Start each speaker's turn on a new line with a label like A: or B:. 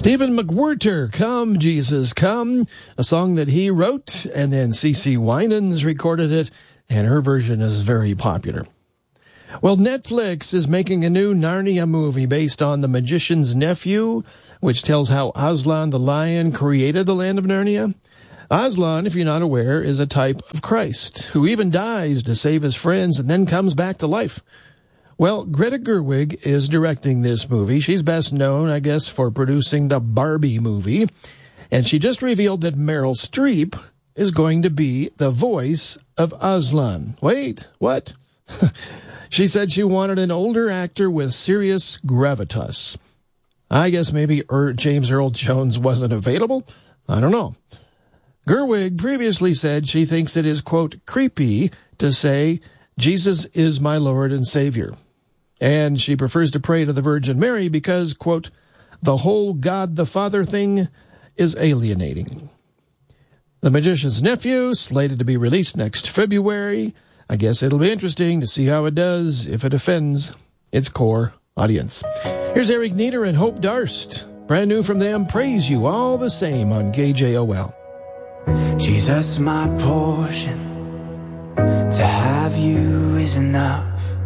A: Stephen McWhirter, Come, Jesus, Come, a song that he wrote, and then CeCe Winans recorded it, and her version is very popular. Well, Netflix is making a new Narnia movie based on The Magician's Nephew, which tells how Aslan the lion created the land of Narnia. Aslan, if you're not aware, is a type of Christ, who even dies to save his friends and then comes back to life. Well, Greta Gerwig is directing this movie. She's best known, I guess, for producing the Barbie movie. And she just revealed that Meryl Streep is going to be the voice of Aslan. Wait, what? She said she wanted an older actor with serious gravitas. I guess maybe James Earl Jones wasn't available? I don't know. Gerwig previously said she thinks it is, quote, creepy to say, Jesus is my Lord and Savior. And she prefers to pray to the Virgin Mary because, quote, the whole God the Father thing is alienating. The Magician's Nephew, slated to be released next February. I guess it'll be interesting to see how it does, if it offends its core audience. Here's Eric Nieder and Hope Darst. Brand new from them, Praise You All the Same on KJOL.
B: Jesus, my portion, to have you is enough.